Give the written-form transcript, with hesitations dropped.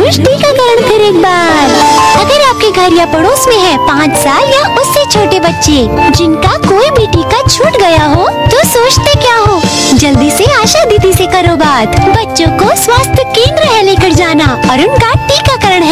जरूर टीकाकरण फिर एक बार। अगर आपके घर या पड़ोस में है 5 साल या उससे छोटे बच्चे जिनका कोई भी टीका छूट गया हो, तो सोचते क्या हो? जल्दी से आशा दीदी से करो बात। बच्चों को स्वास्थ्य केंद्र है लेकर जाना और उनका टीकाकरण है